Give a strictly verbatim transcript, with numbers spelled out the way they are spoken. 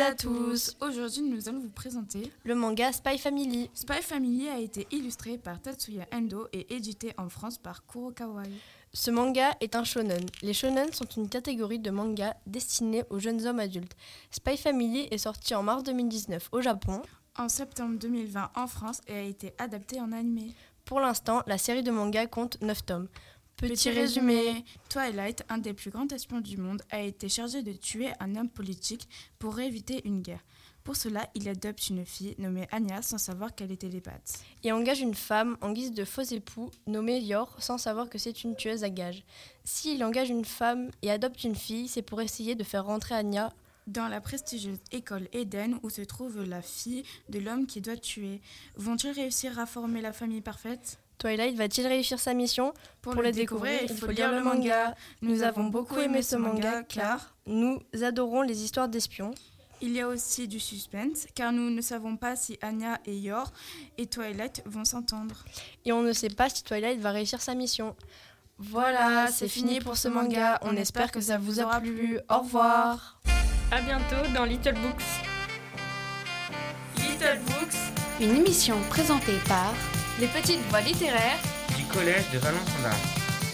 à tous. Aujourd'hui, nous allons vous présenter le manga Spy Family. Spy Family a été illustré par Tatsuya Endo et édité en France par Kurokawa. Ce manga est un shonen. Les shonen sont une catégorie de manga destinée aux jeunes hommes adultes. Spy Family est sorti en mars deux mille dix-neuf au Japon, en septembre deux mille vingt en France et a été adapté en animé. Pour l'instant, la série de manga compte neuf tomes. Petit, Petit résumé. résumé, Twilight, un des plus grands espions du monde, a été chargé de tuer un homme politique pour éviter une guerre. Pour cela, il adopte une fille nommée Anya sans savoir qu'elle était télépathe. Et engage une femme en guise de faux époux nommée Yor sans savoir que c'est une tueuse à gages. S'il engage une femme et adopte une fille, c'est pour essayer de faire rentrer Anya dans la prestigieuse école Eden où se trouve la fille de l'homme qui doit tuer. Vont-ils réussir à former la famille parfaite ? Twilight va-t-il réussir sa mission ? Pour, Pour le découvrir, il faut lire le manga. Nous avons beaucoup aimé ce manga car nous adorons les histoires d'espions. Il y a aussi du suspense car nous ne savons pas si Anya et Yor et Twilight vont s'entendre. Et on ne sait pas si Twilight va réussir sa mission. Voilà, c'est fini pour ce manga. On espère que ça vous aura plu. Au revoir. À bientôt dans Little Books. Little Books, une émission présentée par les petites voix littéraires du collège de Valence-en-Arc.